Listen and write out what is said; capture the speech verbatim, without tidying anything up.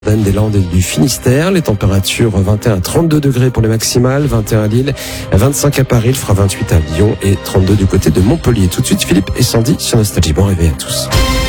des Landes et du Finistère. Les températures vingt et un à trente-deux degrés pour les maximales, vingt et un à Lille, vingt-cinq à Paris, il fera vingt-huit à Lyon et trente-deux du côté de Montpellier. Tout de suite, Philippe et Sandy sur Nostalgie. Bon réveil à tous.